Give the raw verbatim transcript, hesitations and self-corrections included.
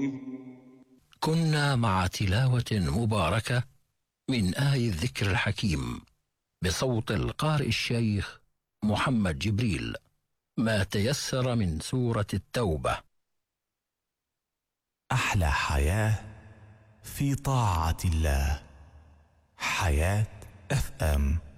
كنا مع تلاوة مباركة من آي الذكر الحكيم بصوت القارئ الشيخ محمد جبريل، ما تيسر من سورة التوبة. أحلى حياة في طاعة الله. حياة اف ام.